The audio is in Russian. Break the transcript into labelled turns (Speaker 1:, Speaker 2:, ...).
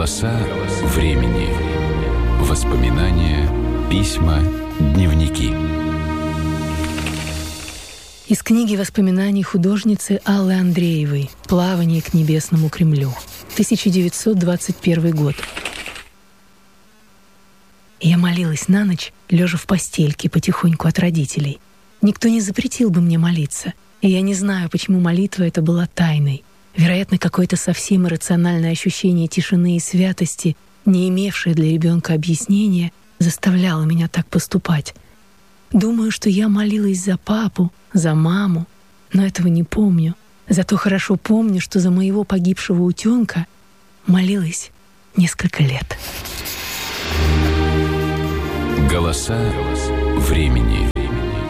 Speaker 1: Голоса времени. Воспоминания, письма, дневники.
Speaker 2: Из книги воспоминаний художницы Аллы Андреевой «Плавание к небесному Кремлю», 1921 год. Я молилась на ночь, лежа в постельке потихоньку от родителей. Никто не запретил бы мне молиться, и я не знаю, почему молитва эта была тайной. Вероятно, какое-то совсем иррациональное ощущение тишины и святости, не имевшее для ребенка объяснения, заставляло меня так поступать. Думаю, что я молилась за папу, за маму, но этого не помню. Зато хорошо помню, что за моего погибшего утенка молилась несколько лет.
Speaker 1: Голоса времени.